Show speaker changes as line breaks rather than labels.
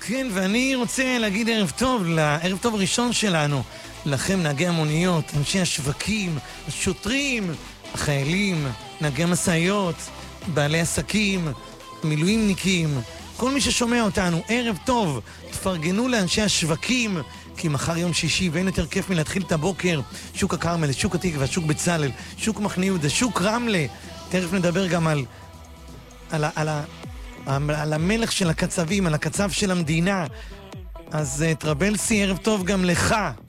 כן, ואני רוצה להגיד ערב טוב, לערב טוב הראשון שלנו, לכם נהגי המוניות, אנשי השווקים, השוטרים, החיילים, נהגי מסעיות, בעלי עסקים, מילואימניקים, כל מי ששומע אותנו, ערב טוב, תפרגנו לאנשי השווקים, כי מחר יום שישי ואין יותר כיף מלהתחיל את הבוקר, שוק הכרמל, שוק התקווה, שוק בצלאל, שוק מחנה יהודה, שוק רמלה, תכף נדבר גם על המלך של הקצבים, על הקצב של המדינה. אז טרבלסי, ערב טוב גם לך.